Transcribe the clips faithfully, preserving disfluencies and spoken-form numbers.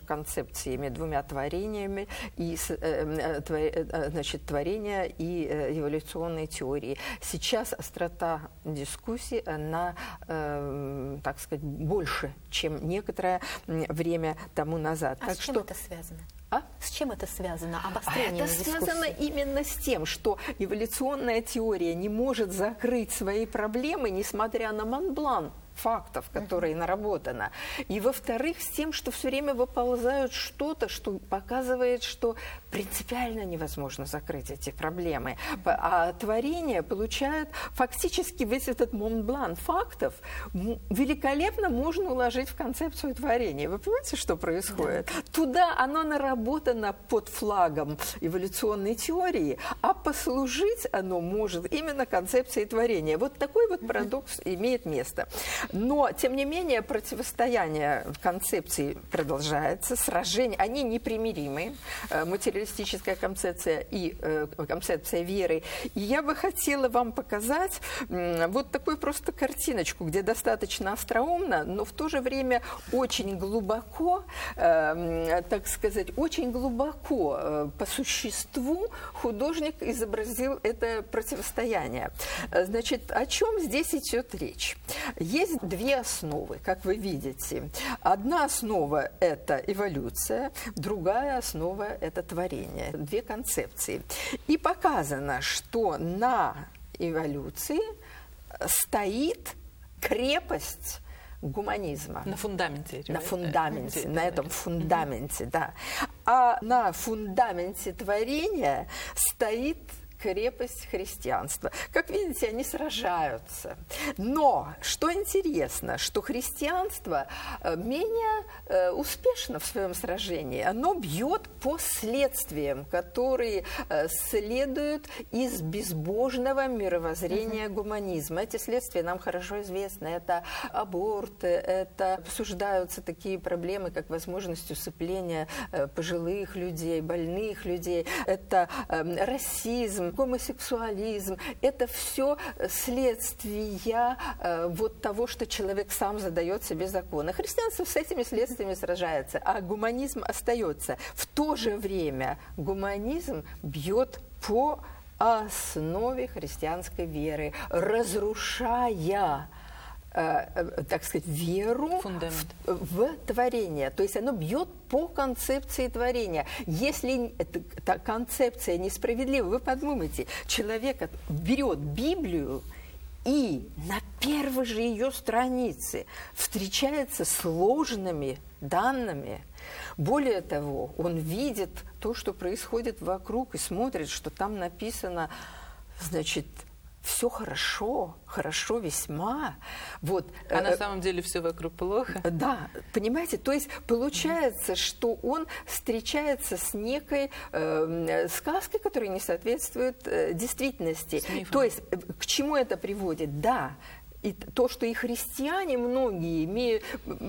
концепциями, двумя творениями, и, э, э, значит, творения и эволюционной теории. Сейчас острота дискуссии, она, э, так сказать, больше, чем некоторое время тому назад. А так с чем что... это связано? А? С чем это связано? А Обострение это дискуссии? связано именно с тем, что эволюционная теория не может закрыть свои проблемы, несмотря на Монблан фактов, которые uh-huh. наработано. И, во-вторых, с тем, что все время выползают что-то, что показывает, что принципиально невозможно закрыть эти проблемы. Uh-huh. А творение получает фактически весь этот Монблан фактов великолепно можно уложить в концепцию творения. Вы понимаете, что происходит? Uh-huh. Туда оно наработано под флагом эволюционной теории, а послужить оно может именно концепции творения. Вот такой вот парадокс uh-huh. имеет место. Но, тем не менее, противостояние концепций продолжается, сражения, они непримиримы, материалистическая концепция и э, концепция веры. И я бы хотела вам показать э, вот такую просто картиночку, где достаточно остроумно, но в то же время очень глубоко, э, так сказать, очень глубоко э, по существу художник изобразил это противостояние. Значит, о чем здесь идет речь? Есть две основы, как вы видите. Одна основа – это эволюция, другая основа – это творение. Две концепции. И показано, что на эволюции стоит крепость гуманизма. На фундаменте. На фундаменте, на этом фундаменте, да. А на фундаменте творения стоит крепость христианства. Как видите, они сражаются. Но, что интересно, что христианство менее э, успешно в своем сражении. Оно бьет по следствиям, которые э, следуют из безбожного мировоззрения uh-huh. гуманизма. Эти следствия нам хорошо известны. Это аборты, это обсуждаются такие проблемы, как возможность усыпления э, пожилых людей, больных людей. Это э, расизм, гомосексуализм, это все следствия э, вот того, что человек сам задает себе законы. Христианство с этими следствиями сражается, а гуманизм остается. В то же время гуманизм бьет по основе христианской веры, разрушая Э, так сказать, веру в, в творение. То есть оно бьет по концепции творения. Если эта концепция несправедлива, вы подумайте, человек берет Библию и на первой же ее странице встречается с ложными данными. Более того, он видит то, что происходит вокруг, и смотрит, что там написано, значит, все хорошо, хорошо весьма. Вот. А на самом деле все вокруг плохо? Да, понимаете, то есть получается, что он встречается с некой э, сказкой, которая не соответствует э, действительности. То есть к чему это приводит? Да. И то, что и христиане многие имеют,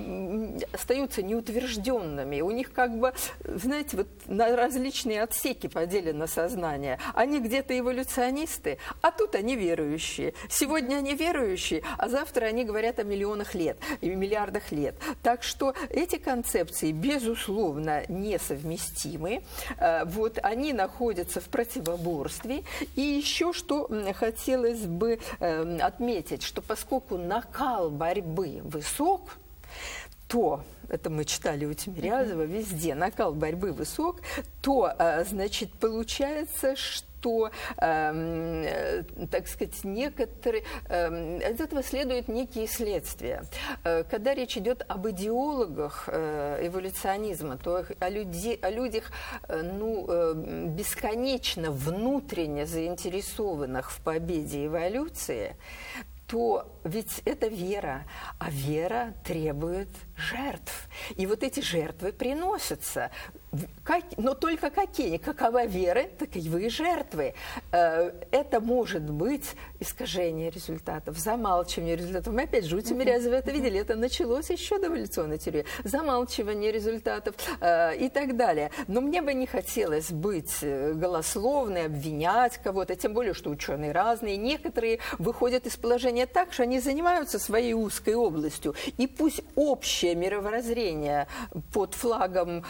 остаются неутвержденными, у них как бы, знаете, вот на различные отсеки поделено сознание. Они где-то эволюционисты, а тут они верующие. Сегодня они верующие, а завтра они говорят о миллионах лет и миллиардах лет. Так что эти концепции, безусловно, несовместимы. Вот, они находятся в противоборстве. И еще что хотелось бы отметить, что по Поскольку накал борьбы высок, то, это мы читали у Тимирязева, везде накал борьбы высок, то, значит, получается, что то, э, так сказать, некоторые, э, из этого следуют некие следствия. Э, когда речь идет об идеологах э, эволюционизма, то о, люди, о людях э, ну, э, бесконечно внутренне заинтересованных в победе эволюции, то ведь это вера, а вера требует жертв. И вот эти жертвы приносятся. Как, но только какие? Какова вера, таковы жертвы. Это может быть искажение результатов, замалчивание результатов. Мы опять же у Тимирязева это видели, это началось еще до эволюционной теории. Замалчивание результатов и так далее. Но мне бы не хотелось быть голословной, обвинять кого-то, тем более, что ученые разные. Некоторые выходят из положения так, что они занимаются своей узкой областью, и пусть общее мировоззрение под флагом